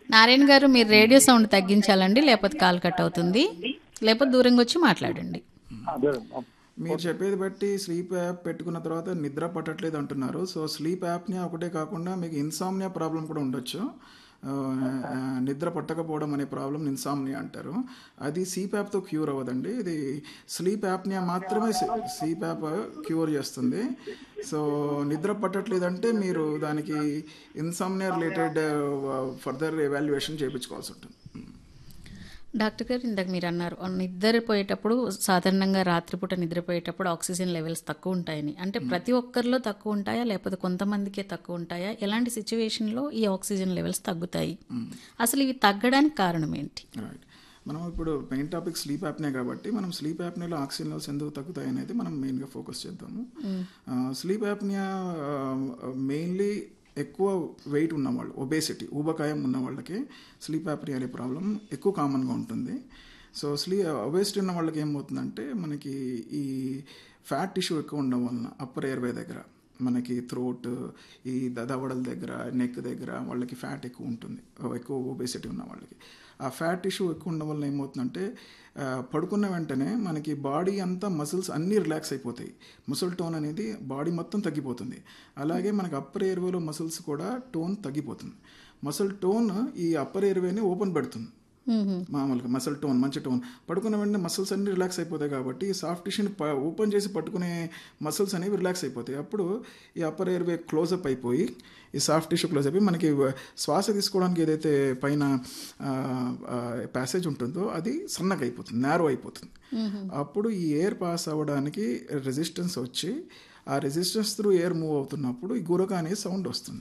నారాయణ గారు, మీరు radio sound తగ్గించాలండి, లేకపోతే కాల్ కట్ అవుతుంది. లేకపోతే దూరంగా వచ్చి మాట్లాడండి. అదే మీరు చెప్పేది బట్టి స్లీప్ యాప్ పెట్టుకున్న తర్వాత నిద్ర పట్టట్లేదు అంటున్నారు. సో స్లీప్ యాప్నియా ఒకటే కాకుండా మీకు ఇన్సామ్నియా ప్రాబ్లం కూడా ఉండొచ్చు. ఆ, నిద్ర పట్టకపోవడం అనే ప్రాబ్లం ఇన్సామ్నియా అంటారు. అది స్లీప్ యాప్తో క్యూర్ అవ్వదండి. ఇది స్లీప్ యాప్నియా మాత్రమే స్లీప్ యాప్ క్యూర్ చేస్తుంది. సో నిద్ర పట్టట్లేదంటే మీరు దానికి ఇన్సామ్నియా రిలేటెడ్ ఫర్దర్ ఎవాల్యుయేషన్ చేయించుకోవాల్సి ఉంటుంది. డాక్టర్ గారు, ఇందాక మీరు అన్నారు నిద్రపోయేటప్పుడు, సాధారణంగా రాత్రిపూట నిద్రపోయేటప్పుడు ఆక్సిజన్ లెవెల్స్ తక్కువ ఉంటాయని. అంటే ప్రతి ఒక్కరిలో తక్కువ ఉంటాయా, లేకపోతే కొంతమందికే తక్కువ ఉంటాయా? ఎలాంటి సిచ్యువేషన్లో ఈ ఆక్సిజన్ లెవెల్స్ తగ్గుతాయి? అసలు ఇవి తగ్గడానికి కారణం ఏంటి? రైట్. మనం ఇప్పుడు మెయిన్ టాపిక్ స్లీప్ యాప్నే కాబట్టి మనం స్లీప్ యాప్నియాలో ఆక్సిజన్ లెవెల్స్ ఎందుకు తగ్గుతాయి అనేది మనం మెయిన్గా ఫోకస్ చేద్దాము. స్లీప్ యాప్నియా మెయిన్లీ ఎక్కువ వెయిట్ ఉన్నవాళ్ళు, ఒబేసిటీ, ఊబకాయం ఉన్న వాళ్ళకి స్లీప్ యాప్నియా అనే ప్రాబ్లం ఎక్కువ కామన్గా ఉంటుంది. సో ఒబేసిటీ ఉన్న వాళ్ళకి ఏమవుతుందంటే మనకి ఈ ఫ్యాట్ టిష్యూ ఎక్కువ ఉండడం వలన అప్పర్ ఎయిర్వే దగ్గర, మనకి థ్రోట్, ఈ దవడల దగ్గర, నెక్ దగ్గర వాళ్ళకి ఫ్యాట్ ఎక్కువ ఉంటుంది, ఎక్కువ ఒబేసిటీ ఉన్న వాళ్ళకి. ఆ ఫ్యాట్ టిష్యూ ఎక్కువ ఉండడం వల్ల ఏమవుతుందంటే పడుకున్న వెంటనే మనకి బాడీ అంతా మసిల్స్ అన్నీ రిలాక్స్ అయిపోతాయి. మసిల్ టోన్ అనేది బాడీ మొత్తం తగ్గిపోతుంది. అలాగే మనకి అప్పర్ ఎయిర్వేలో మసిల్స్ కూడా టోన్ తగ్గిపోతుంది. మసిల్ టోన్ ఈ అప్పర్ ఎయిర్వేని ఓపెన్ పెడుతుంది. మామూలుగా మసిల్ టోన్, మంచి టోన్ పడుకున్న వెంటనే మసిల్స్ అన్ని రిలాక్స్ అయిపోతాయి కాబట్టి సాఫ్ట్ టిష్యూని ఓపెన్ చేసి పట్టుకునే మసిల్స్ అనేవి రిలాక్స్ అయిపోతాయి. అప్పుడు ఈ అప్పర్ ఎయిర్వే క్లోజప్ అయిపోయి, ఈ సాఫ్ట్ టిష్యూ క్లోజ్ అయిపోయి మనకి శ్వాస తీసుకోవడానికి ఏదైతే పైన ప్యాసేజ్ ఉంటుందో అది సన్నగా అయిపోతుంది, నేరో అయిపోతుంది. అప్పుడు ఈ ఎయిర్ పాస్ అవ్వడానికి రెసిస్టెన్స్ వచ్చి, ఆ రెసిస్టెన్స్ త్రూ ఎయిర్ మూవ్ అవుతున్నప్పుడు ఈ గురక అనే సౌండ్ వస్తుంది.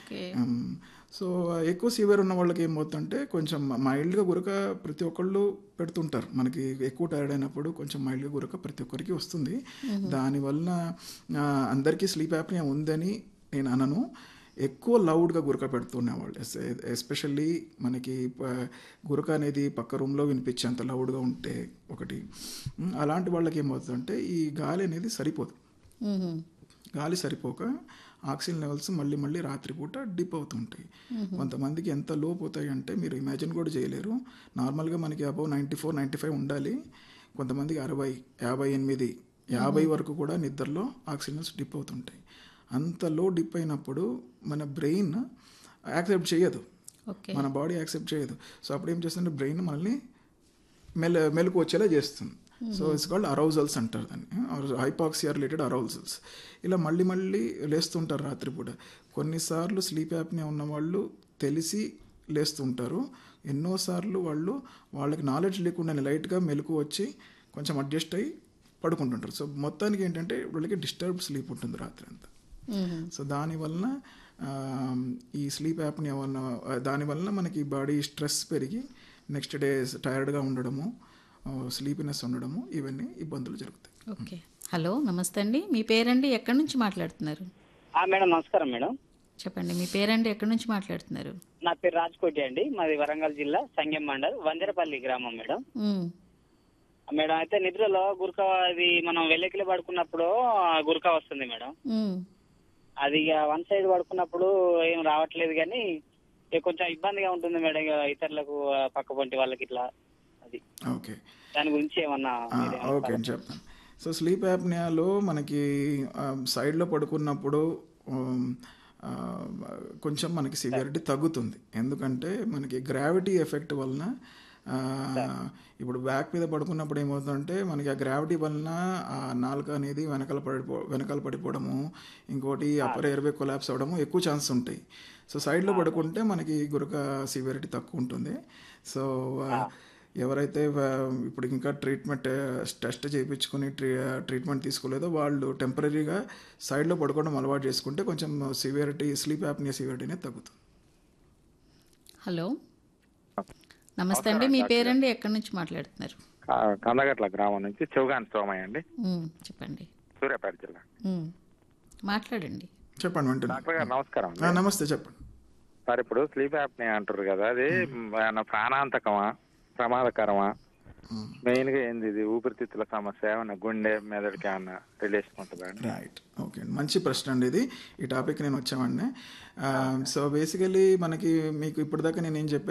సో ఎక్కువ సివియర్ ఉన్న వాళ్ళకి ఏమవుతుందంటే కొంచెం మైల్డ్గా గురక ప్రతి ఒక్కళ్ళు పెడుతుంటారు. మనకి ఎక్కువ టైర్డ్ అయినప్పుడు కొంచెం మైల్డ్గా గురక ప్రతి ఒక్కరికి వస్తుంది. దానివల్ల అందరికీ స్లీప్ యాప్నియా ఉందని నేను అనను. ఎక్కువ లౌడ్గా గురక పెడుతున్నవాళ్ళు, ఎస్పెషల్లీ మనకి గురక అనేది పక్క రూమ్లో వినిపించేంత లౌడ్గా ఉంటే ఒకటి, అలాంటి వాళ్ళకి ఏమవుతుందంటే ఈ గాలి అనేది సరిపోదు. గాలి సరిపోక ఆక్సిజన్ లెవెల్స్ మళ్ళీ మళ్ళీ రాత్రిపూట డిప్ అవుతుంటాయి. కొంతమందికి ఎంత లో పోతాయి అంటే మీరు ఇమాజిన్ కూడా చేయలేరు. నార్మల్గా మనకి అబౌవ్ 94, 95 ఉండాలి. కొంతమందికి 60, 58, 50 వరకు కూడా నిద్రలో ఆక్సిజన్ లెవెల్స్ డిప్ అవుతుంటాయి. అంత లో డిప్ అయినప్పుడు మన బ్రెయిన్ యాక్సెప్ట్ చేయదు, మన బాడీ యాక్సెప్ట్ చేయదు. సో అప్పుడు ఏం చేస్తుందంటే బ్రెయిన్ మనల్ని మెలకు వచ్చేలా చేస్తుంది. సో ఇట్స్ కాల్డ్ అరౌజల్స్ అంటారు దాన్ని, హైపాక్సియా రిలేటెడ్ అరౌజల్స్. ఇలా మళ్ళీ మళ్ళీ లేస్తుంటారు రాత్రిపూట. కొన్నిసార్లు స్లీప్ యాప్నియా ఉన్న వాళ్ళు తెలిసి లేస్తుంటారు, ఎన్నోసార్లు వాళ్ళకి నాలెడ్జ్ లేకుండానే లైట్గా మెలకు వచ్చి కొంచెం అడ్జస్ట్ అయ్యి పడుకుంటుంటారు. సో మొత్తానికి ఏంటంటే వాళ్ళకి డిస్టర్బ్డ్ స్లీప్ ఉంటుంది రాత్రి అంతా. సో దానివలన ఈ స్లీప్ యాప్నియా దానివల్ల మనకి బాడీ స్ట్రెస్ పెరిగి నెక్స్ట్ డే టైర్డ్గా ఉండడము, స్లీపినెస్ ఉండడము, ఇవన్నీ ఇబ్బందులు జరుగుతాయి. ఓకే. హలో, నమస్తే అండి. మీ పేరండి, ఎక్కడి నుంచి మాట్లాడుతున్నారు? మేడం నమస్కారం మేడం. చెప్పండి, మీ పేరండి, ఎక్కడి నుంచి మాట్లాడుతున్నారు? నా పేరు రాజ్కోటి అండి, మాది వరంగల్ జిల్లా సంగెం మండల్ వంజరపల్లి గ్రామం మేడం. మేడం అయితే నిద్రలో గురక, అది మనం వెల్లకిలో పడుకున్నప్పుడు గురక వస్తుంది మేడం. అది ఇక వన్ సైడ్ పడుకున్నప్పుడు ఏం రావట్లేదు, కానీ కొంచెం ఇబ్బందిగా ఉంటుంది మేడం. ఇక ఇతరులకు పక్క పొంటి వాళ్ళకి ఇట్లా, అది ఓకే, దాని గురించి ఏమన్నా? ఓకే అని చెప్తాను. సో స్లీప్ యాప్నియాలో మనకి సైడ్లో పడుకున్నప్పుడు కొంచెం మనకి సివియరిటీ తగ్గుతుంది. ఎందుకంటే మనకి గ్రావిటీ ఎఫెక్ట్ వలన, ఇప్పుడు బ్యాక్ మీద పడుకున్నప్పుడు ఏమవుతుందంటే మనకి ఆ గ్రావిటీ వలన ఆ నాలుక అనేది వెనకాల పడిపోవడము, ఇంకోటి అప్పర్ ఎయిర్వే కొలాప్స్ అవ్వడము ఎక్కువ ఛాన్స్ ఉంటాయి. సో సైడ్లో పడుకుంటే మనకి గురక సివియరిటీ తక్కువ ఉంటుంది. సో ఎవరైతే ఇప్పుడు ఇంకా టెస్ట్ చేయించుకుని ట్రీట్మెంట్ తీసుకోలేదో వాళ్ళు టెంపరీగా సైడ్లో పడుకోవడం అలవాటు చేసుకుంటే కొంచెం సివియరిటీ, స్లీప్ యాప్నియా సివియరిటీ అనేది తగ్గుతుంది. హలో, నమస్తే అండి. మీ పేరండి, ఎక్కడి నుంచి మాట్లాడుతున్నారు? కందగట్ల గ్రామం నుంచి చౌగాన్ సోమయ్య అండి. చెప్పండి. సూర్యాపేట జిల్లా. మాట్లాడండి. చెప్పండి. డాక్టర్ గారు నమస్కారం. నమస్తే, చెప్పండి సార్. ఇప్పుడు స్లీప్ యాప్నియా అంటారు కదా, అది ప్రాణాంతకమా, ప్రమాదకరమా? మెయిన్ గా ఏంది ఇది? ఊపిరితిత్తుల సమస్య ఏమన్నా, గుండె మెదడుకి ఏమన్నా రిలేషన్ ఉంటుందా? రైట్, ఓకే, మంచి ప్రశ్న అండి ఇది. ఈ టాపిక్ నేను వచ్చామండి. సో బేసికలీ మనకి మీకు ఇప్పటిదాకా నేను ఏం చెప్పాను